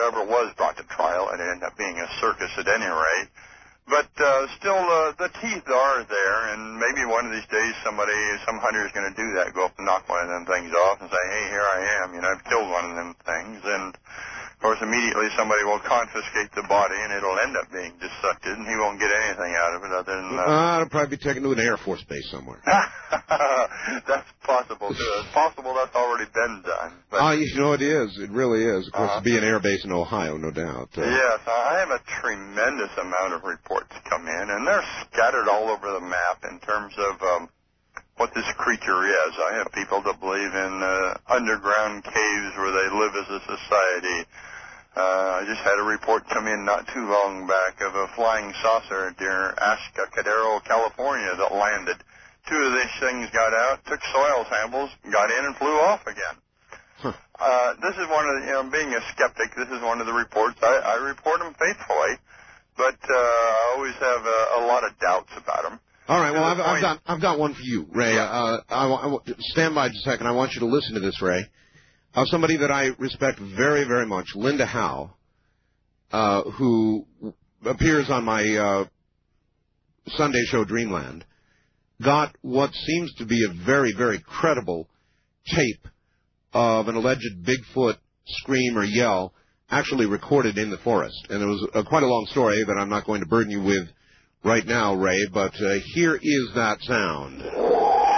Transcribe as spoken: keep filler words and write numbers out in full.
ever was brought to trial, and it ended up being a circus at any rate. But uh, still, uh, the teeth are there, and maybe one of these days somebody, some hunter is going to do that, go up and knock one of them things off and say, hey, here I am, you know, I've killed one of them things. And, of course, immediately somebody will confiscate the body, and it'll end up being dissected, and he won't get anything out of it other than... Uh, uh, it'll probably be taken to an Air Force base somewhere. That's possible, too. It's possible that's already been done. But, oh, you know, it is. It really is. Of course, uh, it'll be an air base in Ohio, no doubt. Uh, yes, I have a tremendous amount of reports come in, and they're scattered all over the map in terms of um, what this creature is. I have people that believe in uh, underground caves where they live as a society. Uh, I just had a report come in not too long back of a flying saucer near Atascadero, California that landed. Two of these things got out, took soil samples, got in and flew off again. Huh. Uh, this is one of the, you know, being a skeptic, this is one of the reports. I, I report them faithfully, but uh, I always have a, a lot of doubts about them. All right, well, I've, I've got I've got one for you, Ray. Yeah. Uh, I, I, stand by just a second. I want you to listen to this, Ray. Of somebody that I respect very, very much, Linda Howe, uh, who appears on my uh, Sunday show Dreamland, got what seems to be a very, very credible tape of an alleged Bigfoot scream or yell actually recorded in the forest. And it was uh, quite a long story that I'm not going to burden you with right now, Ray, but uh, here is that sound.